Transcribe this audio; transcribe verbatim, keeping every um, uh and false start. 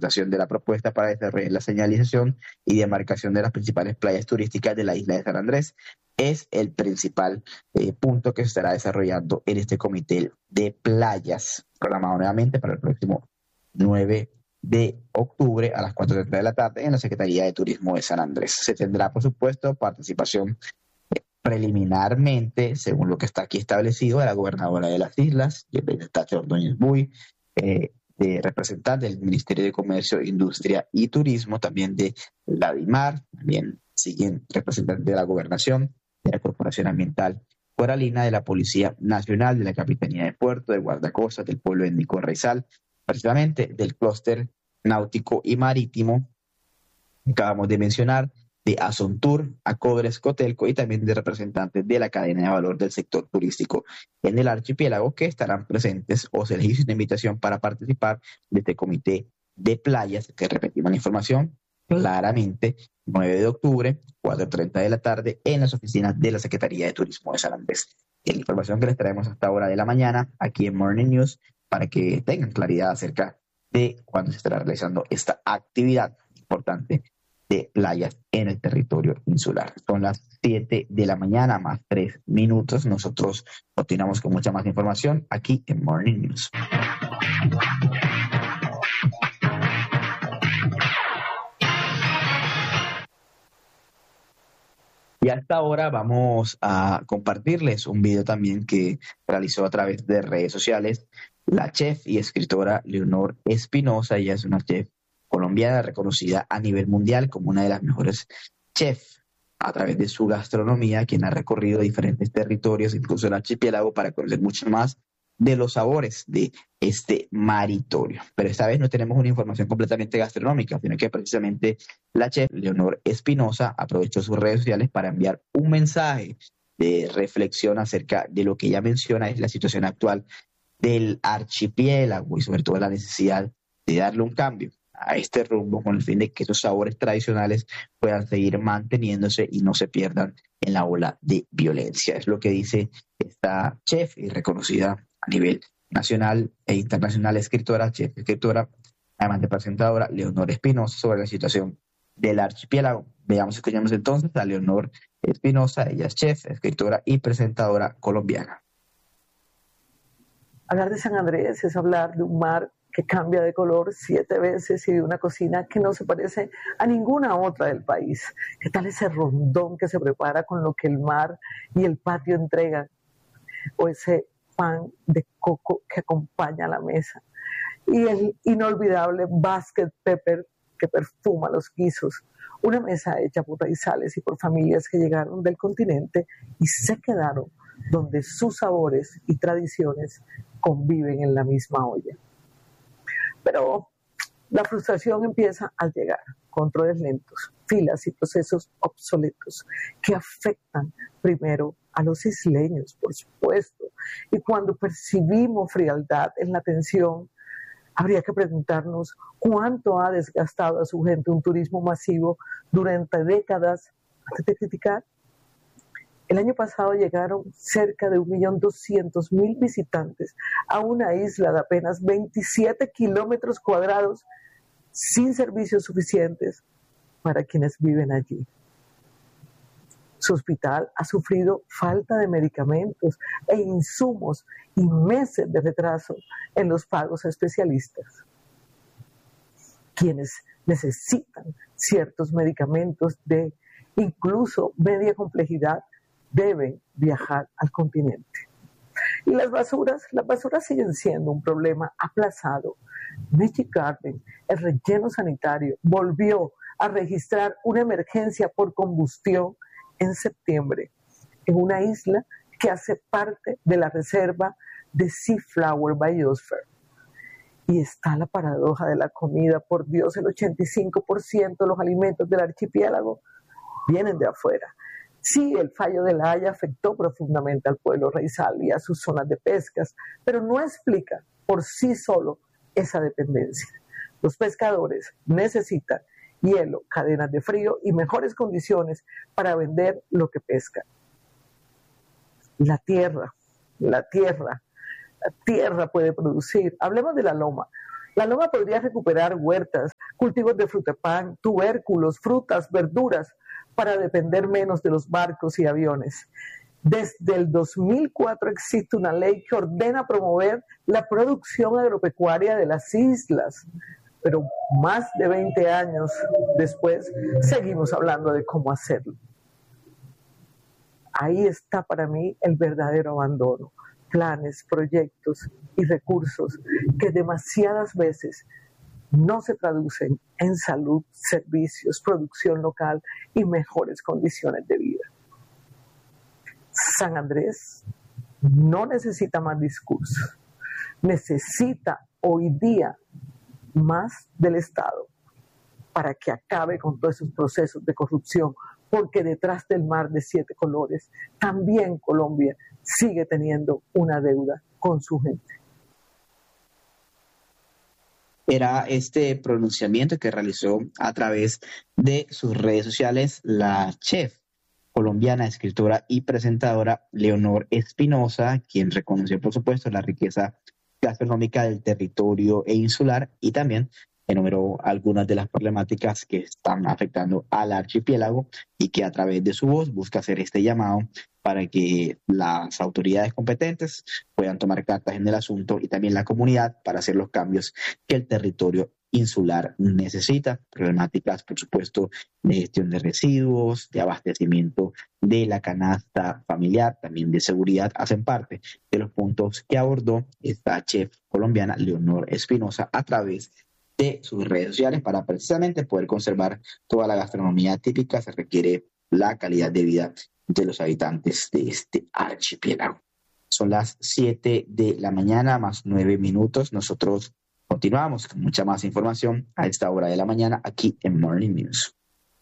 presentación de la propuesta para desarrollar la señalización y demarcación de las principales playas turísticas de la isla de San Andrés. Es el principal eh, punto que se estará desarrollando en este comité de playas, programado nuevamente para el próximo nueve de octubre a las cuatro treinta de la tarde en la Secretaría de Turismo de San Andrés. Se tendrá, por supuesto, participación preliminarmente, según lo que está aquí establecido, de la gobernadora de las islas, Tacha Ordóñez Buy, eh, de representante del Ministerio de Comercio, Industria y Turismo, también de la DIMAR, también siguen representantes de la Gobernación, de la Corporación Ambiental Coralina, de la Policía Nacional, de la Capitanía de Puerto, de Guardacostas, del pueblo étnico Raizal, precisamente del clúster náutico y marítimo que acabamos de mencionar, de Azontur, Acodres, Cotelco y también de representantes de la cadena de valor del sector turístico en el archipiélago que estarán presentes o se les hizo una invitación para participar de este comité de playas, que repetimos la información claramente, nueve de octubre, cuatro treinta de la tarde en las oficinas de la Secretaría de Turismo de San Andrés. Es la información que les traemos hasta hora de la mañana aquí en Morning News para que tengan claridad acerca de cuándo se estará realizando esta actividad importante de playas en el territorio insular. Son las siete de la mañana más tres minutos. Nosotros continuamos con mucha más información aquí en Morning News. Y hasta ahora vamos a compartirles un video también que realizó a través de redes sociales la chef y escritora Leonor Espinosa. Ella es una chef colombiana reconocida a nivel mundial como una de las mejores chefs a través de su gastronomía, quien ha recorrido diferentes territorios, incluso el archipiélago, para conocer mucho más de los sabores de este maritorio. Pero esta vez no tenemos una información completamente gastronómica, sino que precisamente la chef Leonor Espinosa aprovechó sus redes sociales para enviar un mensaje de reflexión acerca de lo que ella menciona es la situación actual del archipiélago y sobre todo la necesidad de darle un cambio a este rumbo con el fin de que esos sabores tradicionales puedan seguir manteniéndose y no se pierdan en la ola de violencia. Es lo que dice esta chef y reconocida a nivel nacional e internacional escritora, chef, escritora, además de presentadora, Leonor Espinosa, sobre la situación del archipiélago. Veamos, escuchemos entonces a Leonor Espinosa. Ella es chef, escritora y presentadora colombiana. Hablar de San Andrés es hablar de un mar que cambia de color siete veces y de una cocina que no se parece a ninguna otra del país. ¿Qué tal ese rondón que se prepara con lo que el mar y el patio entregan? O ese pan de coco que acompaña a la mesa. Y el inolvidable basket pepper que perfuma los guisos. Una mesa hecha por raizales y por familias que llegaron del continente y se quedaron donde sus sabores y tradiciones conviven en la misma olla. Pero la frustración empieza al llegar, controles lentos, filas y procesos obsoletos que afectan primero a los isleños, por supuesto. Y cuando percibimos frialdad en la atención, habría que preguntarnos cuánto ha desgastado a su gente un turismo masivo durante décadas antes de criticar. El año pasado llegaron cerca de un millón doscientos mil visitantes a una isla de apenas veintisiete kilómetros cuadrados sin servicios suficientes para quienes viven allí. Su hospital ha sufrido falta de medicamentos e insumos y meses de retraso en los pagos a especialistas. Quienes necesitan ciertos medicamentos de incluso media complejidad deben viajar al continente. Y las basuras, las basuras siguen siendo un problema aplazado. Magic Garden, el relleno sanitario, volvió a registrar una emergencia por combustión en septiembre, en una isla que hace parte de la reserva de Seaflower Biosphere. Y está la paradoja de la comida. Por Dios, el ochenta y cinco por ciento de los alimentos del archipiélago vienen de afuera. Sí, el fallo de La Haya afectó profundamente al pueblo raizal y a sus zonas de pescas, pero no explica por sí solo esa dependencia. Los pescadores necesitan hielo, cadenas de frío y mejores condiciones para vender lo que pescan. La tierra, la tierra, la tierra puede producir. Hablemos de la loma. La loma podría recuperar huertas, cultivos de frutapán, tubérculos, frutas, verduras, para depender menos de los barcos y aviones. Desde el dos mil cuatro existe una ley que ordena promover la producción agropecuaria de las islas, pero más de veinte años después seguimos hablando de cómo hacerlo. Ahí está para mí el verdadero abandono. Planes, proyectos y recursos que demasiadas veces no se traducen en salud, servicios, producción local y mejores condiciones de vida. San Andrés no necesita más discursos, necesita hoy día más del Estado para que acabe con todos esos procesos de corrupción, porque detrás del mar de siete colores también Colombia sigue teniendo una deuda con su gente. Era este pronunciamiento que realizó a través de sus redes sociales la chef colombiana, escritora y presentadora Leonor Espinosa, quien reconoció, por supuesto, la riqueza gastronómica del territorio e insular y también enumeró algunas de las problemáticas que están afectando al archipiélago y que a través de su voz busca hacer este llamado para que las autoridades competentes puedan tomar cartas en el asunto y también la comunidad para hacer los cambios que el territorio insular necesita. Problemáticas, por supuesto, de gestión de residuos, de abastecimiento de la canasta familiar, también de seguridad, hacen parte de los puntos que abordó esta chef colombiana Leonor Espinosa a través de sus redes sociales. Para precisamente poder conservar toda la gastronomía típica se requiere la calidad de vida de los habitantes de este archipiélago. Son las siete de la mañana más nueve minutos. Nosotros continuamos con mucha más información a esta hora de la mañana aquí en Morning News.